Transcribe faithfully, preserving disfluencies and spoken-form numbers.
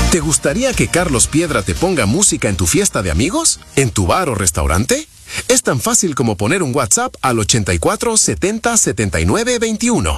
¿Te gustaría que Carlos Piedra te ponga música en tu fiesta de amigos? ¿En tu bar o restaurante? Es tan fácil como poner un WhatsApp al ochenta y cuatro, setenta, setenta y nueve, veintiuno.